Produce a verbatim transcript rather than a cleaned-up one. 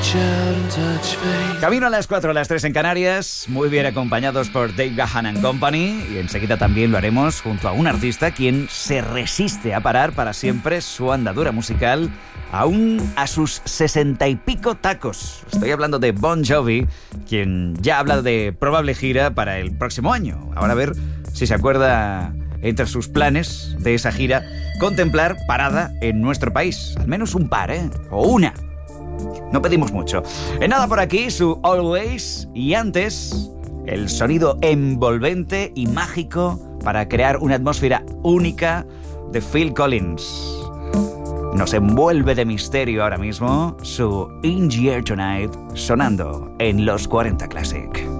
Camino a las cuatro, a las tres en Canarias, muy bien acompañados por Dave Gahan and Company, y enseguida también lo haremos junto a un artista quien se resiste a parar para siempre su andadura musical, aún a sus sesenta y pico tacos. Estoy hablando de Bon Jovi, quien ya habla de probable gira para el próximo año. Ahora a ver si se acuerda, entre sus planes de esa gira, contemplar parada en nuestro país. Al menos un par, ¿eh? O una. No pedimos mucho. En nada por aquí, su Always, y antes, el sonido envolvente y mágico para crear una atmósfera única de Phil Collins. Nos envuelve de misterio ahora mismo su In the Air Tonight, sonando en los cuarenta Classic.